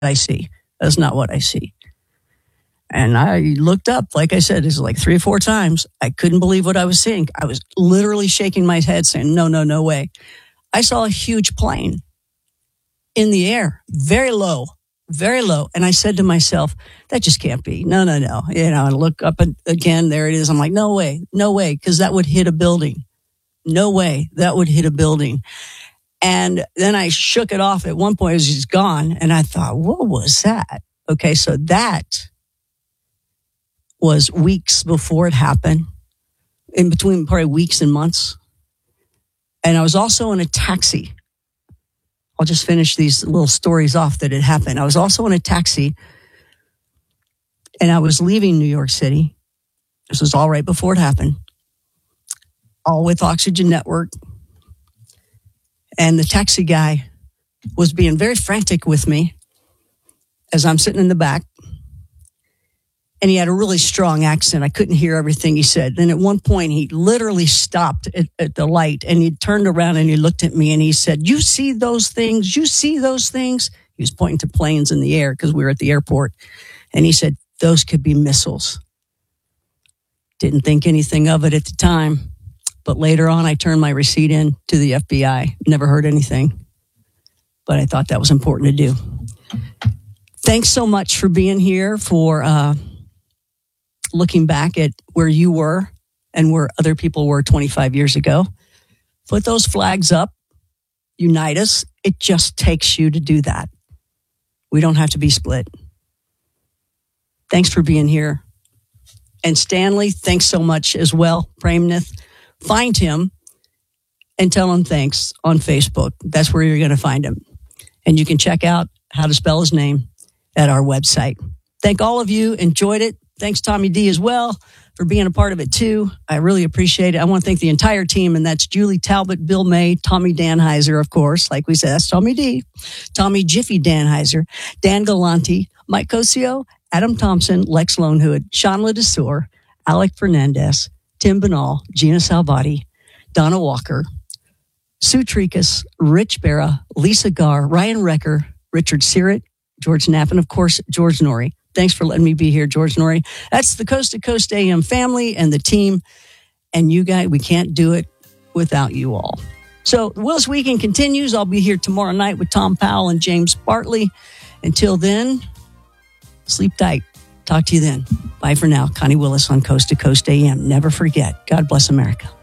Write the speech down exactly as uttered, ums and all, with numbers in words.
I see. That's not what I see. And I looked up, like I said, it's like three or four times. I couldn't believe what I was seeing. I was literally shaking my head saying, no, no, no way. I saw a huge plane in the air, very low, very low. And I said to myself, that just can't be. No, no, no. You know, I look up and again, there it is. I'm like, no way, no way, because that would hit a building. No way that would hit a building. And then I shook it off at one point. It was just gone. And I thought, what was that? Okay, so that was weeks before it happened, in between probably weeks and months. And I was also in a taxi. I'll just finish these little stories off that had happened. I was also in a taxi, and I was leaving New York City. This was all right before it happened, all with Oxygen Network. And the taxi guy was being very frantic with me as I'm sitting in the back. And he had a really strong accent. I couldn't hear everything he said. Then at one point, he literally stopped at, at the light, and he turned around and he looked at me and he said, you see those things? You see those things? He was pointing to planes in the air because we were at the airport. And he said, those could be missiles. Didn't think anything of it at the time. But later on, I turned my receipt in to the F B I. Never heard anything. But I thought that was important to do. Thanks so much for being here, for uh, looking back at where you were and where other people were twenty-five years ago. Put those flags up. Unite us. It just takes you to do that. We don't have to be split. Thanks for being here. And Stanley, thanks so much as well. Premnath, find him and tell him thanks on Facebook. That's where you're going to find him. And you can check out how to spell his name at our website. Thank all of you. Enjoyed it. Thanks, Tommy D, as well, for being a part of it, too. I really appreciate it. I want to thank the entire team, and that's Julie Talbot, Bill May, Tommy Danheiser, of course. Like we said, that's Tommy D, Tommy Jiffy Danheiser, Dan Galante, Mike Cosio, Adam Thompson, Lex Lonehood, Sean Ledesor, Alec Fernandez, Tim Banal, Gina Salvati, Donna Walker, Sue Trikas, Rich Barra, Lisa Garr, Ryan Recker, Richard Sirrett, George Knapp, and of course, George Norrie. Thanks for letting me be here, George Norrie. That's the Coast to Coast A M family and the team. And you guys, we can't do it without you all. So the Willis Weekend continues. I'll be here tomorrow night with Tom Powell and James Bartley. Until then, sleep tight. Talk to you then. Bye for now. Connie Willis on Coast to Coast A M. Never forget. God bless America.